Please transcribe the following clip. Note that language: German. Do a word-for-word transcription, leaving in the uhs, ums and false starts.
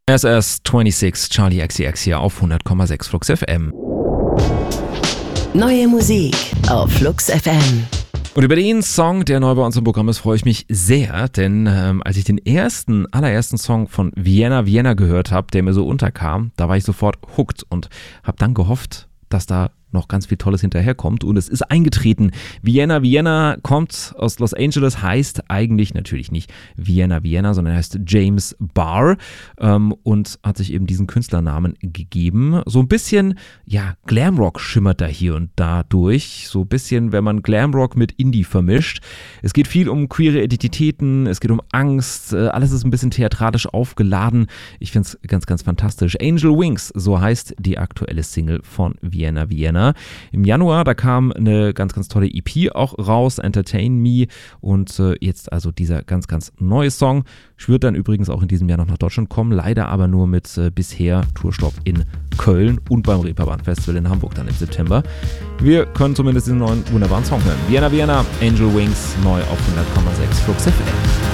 S S sechsundzwanzig, Charlie X C X hier auf hundert Komma sechs Flux F M. Neue Musik auf Flux F M. Und über den Song, der neu bei uns im Programm ist, freue ich mich sehr, denn ähm, als ich den ersten, allerersten Song von Vienna Vienna gehört habe, der mir so unterkam, da war ich sofort hooked und habe dann gehofft, dass da noch ganz viel Tolles hinterherkommt, und es ist eingetreten. Vienna Vienna kommt aus Los Angeles, heißt eigentlich natürlich nicht Vienna Vienna, sondern heißt James Barr ähm, und hat sich eben diesen Künstlernamen gegeben. So ein bisschen, ja, Glamrock schimmert da hier und da durch. So ein bisschen, wenn man Glamrock mit Indie vermischt. Es geht viel um queere Identitäten, es geht um Angst, äh, alles ist ein bisschen theatralisch aufgeladen. Ich finde es ganz, ganz fantastisch. Angel Wings, so heißt die aktuelle Single von Vienna Vienna. Im Januar, da kam eine ganz, ganz tolle E P auch raus, Entertain Me, und äh, jetzt also dieser ganz, ganz neue Song. Wird dann übrigens auch in diesem Jahr noch nach Deutschland kommen, leider aber nur mit äh, bisher Tourstopp in Köln und beim Reeperbahn Festival in Hamburg dann im September. Wir können zumindest diesen neuen wunderbaren Song hören. Vienna Vienna, Angel Wings, neu auf hundert Komma sechs Flux F M.